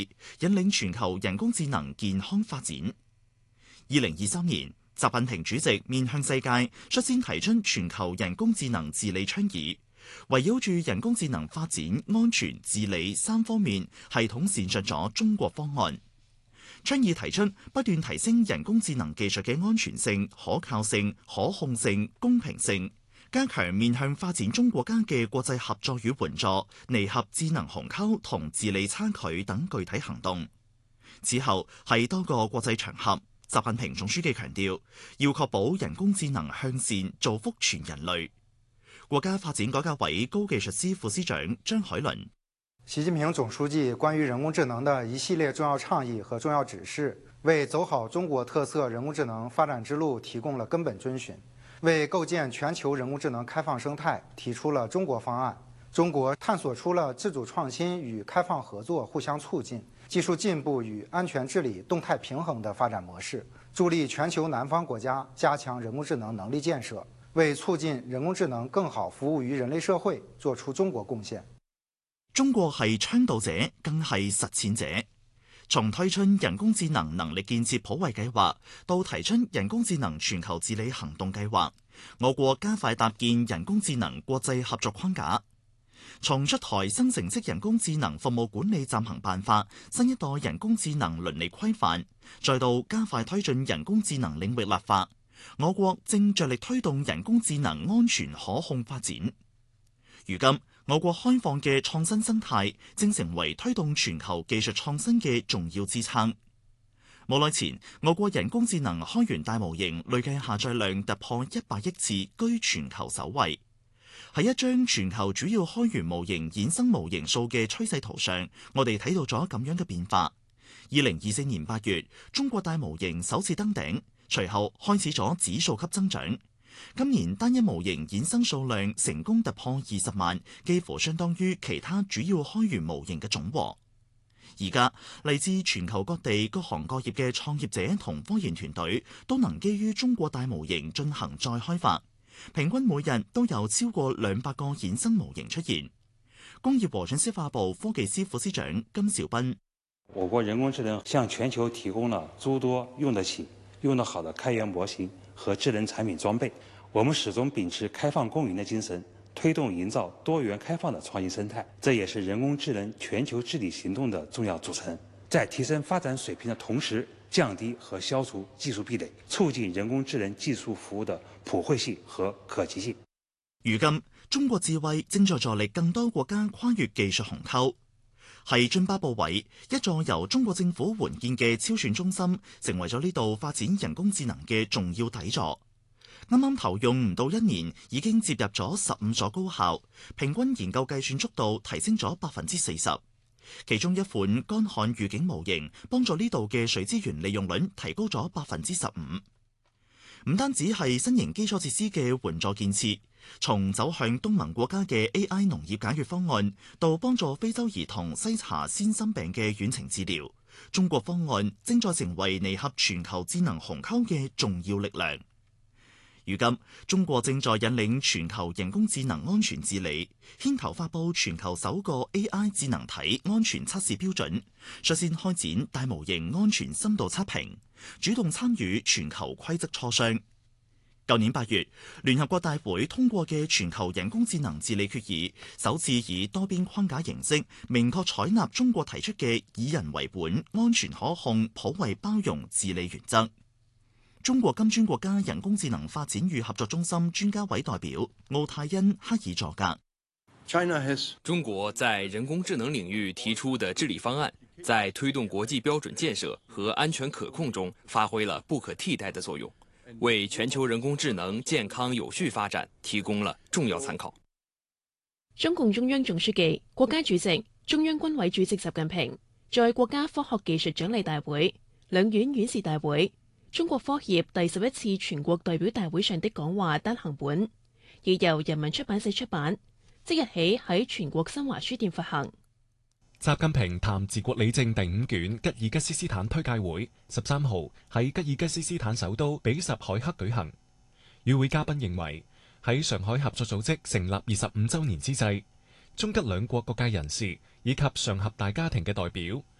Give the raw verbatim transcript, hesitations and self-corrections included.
引領全球人工智能健康發展。二零二三年，習近平主席面向世界率先提出全球人工智能治理倡議，圍繞住人工智能發展、安全、治理三方面，系統闡述咗中國方案。倡議提出不斷提升人工智能技術嘅安全性、可靠性、可控性、公平性，加強面向發展中國家嘅國際合作與援助，彌合智能鴻溝同治理差距等具體行動。此後係多個國際場合，習近平總書記強調，要確保人工智能向善，造福全人類。國家發展改革委高技術司副司長張海倫。 習近平總書記關於人工智能的一系列重要倡議和重要指示，為走好中國特色人工智能發展之路提供了根本遵循，為構建全球人工智能開放生態提出了中國方案。中國探索出了自主創新與開放合作互相促進、技術進步與安全治理動態平衡的發展模式，助力全球南方國家加強人工智能能力建設，為促進人工智能更好服務於人類社會作出中國貢獻。 中國係倡導者，更係實踐者。從推出人工智能能力建設普惠計劃到提出人工智能全球治理行動計劃，我國加快搭建人工智能國際合作框架。從出台新程式人工智能服務管理暫行辦法、新一代人工智能倫理規範，再到加快推進人工智能領域立法，我國正着力推動人工智能安全可控發展。如今，我國開放嘅創新生態正成為推動全球技術創新嘅重要支撐。冇耐前，我國人工智能開源大模型累計下載量突破一百億次，居全球首位。喺一張全球主要開源模型衍生模型數嘅趨勢圖上，我哋睇到咗咁樣嘅變化。二零二四年八月，中國大模型首次登頂，隨後開始咗指數級增長。今年單一模型衍生數量成功突破二十萬，幾乎相當於其他主要開源模型嘅總和。而家嚟自全球各地各行各業嘅創業者同科研團隊都能基於中國大模型進行再開發，平均每日都有超過兩百個衍生模型出現。工業和信息化部科技司副司長金兆斌： 我國人工智能向全球提供了諸多用得起、用得好的開源模型和智能產品裝備，我們始終秉持開放共贏的精神，推動營造多元開放的創新生態，這也是人工智能全球治理行動的重要組成。在提升發展水平的同時，降低和消除技術壁壘，促進人工智能技術服務的普惠性和可及性。 如今，中國智慧正在助力更多國家跨越技術鴻溝。係津巴布韋，一座由中國政府援建嘅超算中心，成為咗呢度發展人工智能嘅重要底座。啱啱投用唔到一年，已經接入咗十五所高校，平均研究計算速度提升咗百分之四十。其中一款乾旱預警模型，幫助呢度嘅水資源利用率提高咗百分之十五。唔單止係新型基礎設施嘅援助建設，從走向東盟國家嘅 A I 農業解決方案，到幫助非洲兒童篩查先心病嘅遠程治療，中國方案正在成為彌合全球智能鴻溝嘅重要力量。如今，中國正在引領全球人工智能安全治理，牽頭發佈全球首個 A I 智能體安全測試標準，率先開展大模型安全深度測評，主動參與全球規則磋商。舊年八月，聯合國大會通過嘅全球人工智能治理決議，首次以多邊框架形式，明確採納中國提出嘅以人為本、安全可控、普惠包容治理原則。中國金磚國家人工智能發展與合作中心專家委代表奧泰恩克爾佐格： 中國在人工智能領域提出的治理方案，在推動國際標準建設和安全可控中發揮了不可替代的作用，為全球人工智能健康有序發展提供了重要參考。 中共中央總書記、國家主席、中央軍委主席習近平在國家科學技術獎勵大會、兩院院士大會、中國科協第十一次全國代表大會上的講話單行本，亦由人民出版社出版，即日起喺全國新華書店發行。 習近平談治國理政第五卷吉爾吉斯斯坦推介會十三號喺吉爾吉斯斯坦首都比什凱克舉行。與會嘉賓認為，喺上海合作組織成立二十五週年之際，中吉兩國各界人士以及上合大家庭嘅代表